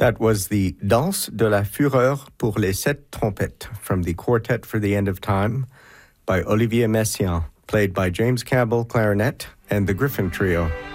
That was the Danse de la Fureur pour les sept trompettes from the Quartet for the End of Time by Olivier Messiaen, played by James Campbell, clarinet, and the Griffin Trio.